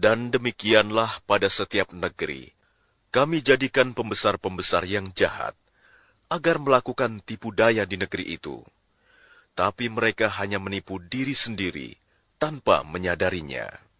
Dan demikianlah pada setiap negeri, kami jadikan pembesar-pembesar yang jahat, agar melakukan tipu daya di negeri itu. Tapi mereka hanya menipu diri sendiri, tanpa menyadarinya.